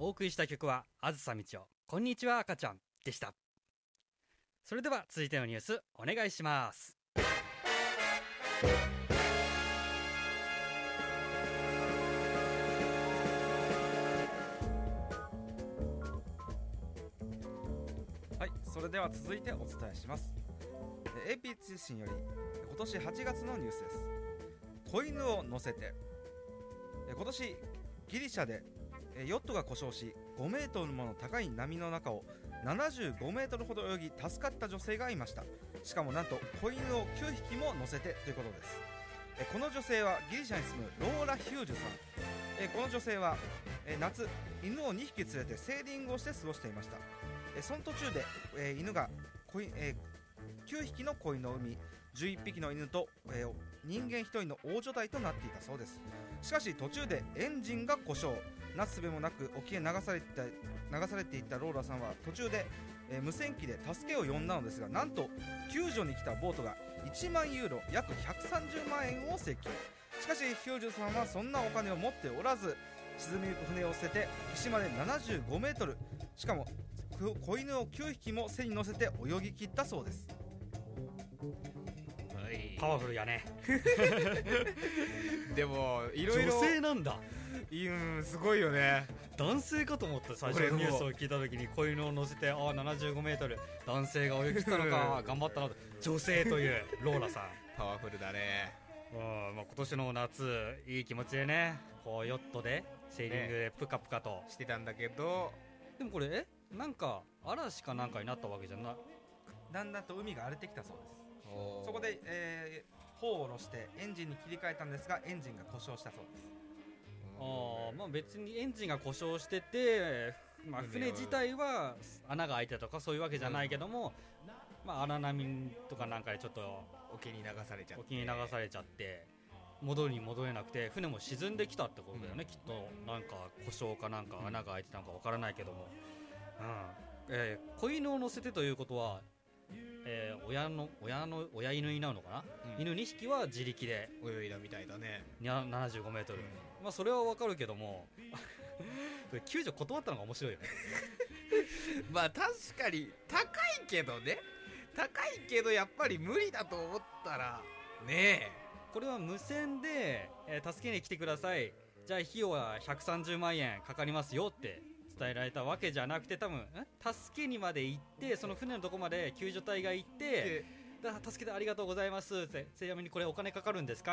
送りした曲はあずさみちおこんにちは赤ちゃんでした。それでは続いてのニュースお願いします。 はい、それでは続いてお伝えします。AP 通信より今年8月のニュースです。子犬を乗せて今年ギリシャでヨットが故障し5メートルもの高い波の中を75メートルほど泳ぎ助かった女性がいました。しかもなんと子犬を9匹も乗せてということです。この女性はギリシャに住むローラ・ヒュージュさん。この女性は夏犬を2匹連れてセーリングをして過ごしていました。その途中で犬が9匹の子犬を産み11匹の犬と人間1人の大所帯となっていたそうです。しかし途中でエンジンが故障、なすすべもなく沖へ流されていったローラさんは途中で無線機で助けを呼んだのですが、なんと救助に来たボートが1万ユーロ約130万円を請求。しかしヒュージュさんはそんなお金を持っておらず沈みゆく船を捨てて岸まで75メートル、しかも子犬を9匹も背に乗せて泳ぎ切ったそうです。 パワフルやねでもいろいろ女性なんだ。 すごいよね。 男性かと思った最初のニュースを聞いた時に子犬を乗せて75メートル男性が泳ぎ切ったのか頑張ったなと。女性というローラさんパワフルだね。 今年の夏いい気持ちでねこうヨットでセーリングでプカプカとしてたんだけど、 でもこれなんか嵐かなんかになったわけじゃない。 だんだんと海が荒れてきたそうです。そこで、帆を下ろしてエンジンに切り替えたんですがエンジンが故障したそうです。 別にエンジンが故障してて、船自体は穴が開いてたとかそういうわけじゃないけども、荒波とかなんかでちょっと沖に流されちゃって戻るに戻れなくて船も沈んできたってことだよね、きっとなんか故障かなんか穴が開いてたのかわからないけども、子犬を乗せてということは親犬になるのかな、犬2匹は自力で泳いだみたいだね。 75メートル、それはわかるけども救助断ったのが面白いよね確かに高いけどやっぱり無理だと思ったらねえ、 これは無線で、助けに来てください、じゃあ費用は130万円かかりますよって伝えられたわけじゃなくて、多分助けにまで行ってその船のとこまで救助隊が行って、助けてありがとうございますって、ちなみにこれお金かかるんですか